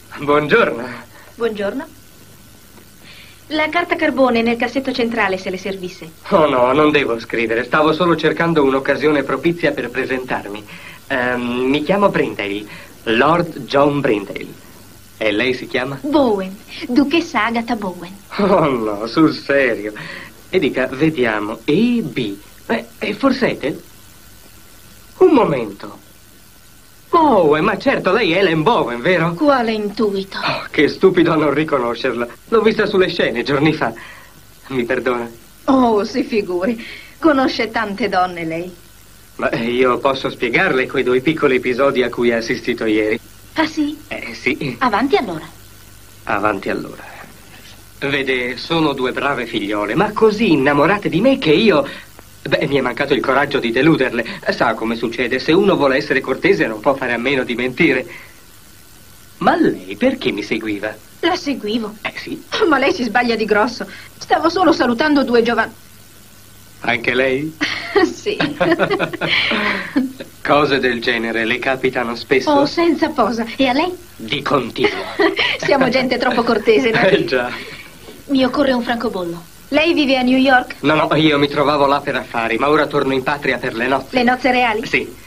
Buongiorno. Buongiorno. La carta carbone nel cassetto centrale, se le servisse. Oh no, non devo scrivere. Stavo solo cercando un'occasione propizia per presentarmi. Mi chiamo Brindale, Lord John Brindale. E lei si chiama? Bowen, duchessa Agatha Bowen. Oh no, sul serio. E dica, vediamo, E, B. E Forsete? Un momento. Bowen, ma certo, lei è Ellen Bowen, vero? Quale intuito? Oh, che stupido a non riconoscerla. L'ho vista sulle scene giorni fa. Mi perdona? Oh, si figuri. Conosce tante donne, lei. Ma io posso spiegarle quei 2 piccoli episodi a cui ha assistito ieri. Ah, sì? Sì. Avanti allora. Avanti allora. Vede, sono 2 brave figliole, ma così innamorate di me che io... mi è mancato il coraggio di deluderle. Sa come succede, se uno vuole essere cortese non può fare a meno di mentire. Ma lei perché mi seguiva? La seguivo. Sì. Ma lei si sbaglia di grosso. Stavo solo salutando 2 giovani. Anche lei? Sì. Cose del genere le capitano spesso? Oh, senza posa. E a lei? Di continuo. Siamo gente troppo cortese, no? Già. Mi occorre un francobollo. Lei vive a New York? No, io mi trovavo là per affari, ma ora torno in patria per le nozze. Le nozze reali? Sì.